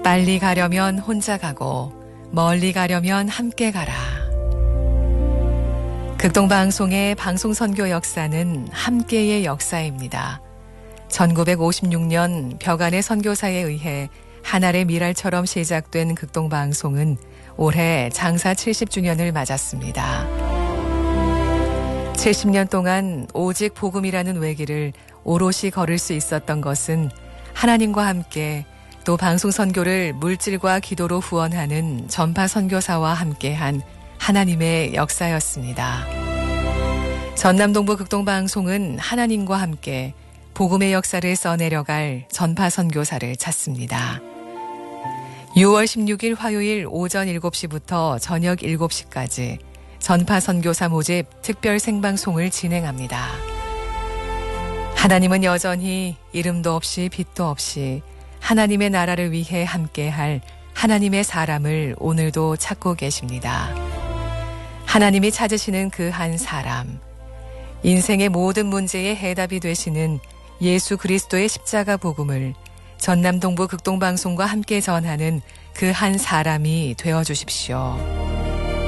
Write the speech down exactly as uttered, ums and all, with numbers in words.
빨리 가려면 혼자 가고 멀리 가려면 함께 가라. 극동방송의 방송선교 역사는 함께의 역사입니다. 천구백오십육 년 벽안의 선교사에 의해 하늘의 미랄처럼 시작된 극동방송은 올해 장사 칠십 주년을 맞았습니다. 칠십 년 동안 오직 복음이라는 외길을 오롯이 걸을 수 있었던 것은 하나님과 함께 또 방송 선교를 물질과 기도로 후원하는 전파 선교사와 함께한 하나님의 역사였습니다. 전남동부 극동방송은 하나님과 함께 복음의 역사를 써내려갈 전파 선교사를 찾습니다. 유월 십육일 화요일 오전 일곱 시부터 저녁 일곱 시까지 전파 선교사 모집 특별 생방송을 진행합니다. 하나님은 여전히 이름도 없이 빛도 없이 하나님의 나라를 위해 함께할 하나님의 사람을 오늘도 찾고 계십니다. 하나님이 찾으시는 그 한 사람, 인생의 모든 문제의 해답이 되시는 예수 그리스도의 십자가 복음을 전남동부 극동방송과 함께 전하는 그 한 사람이 되어주십시오.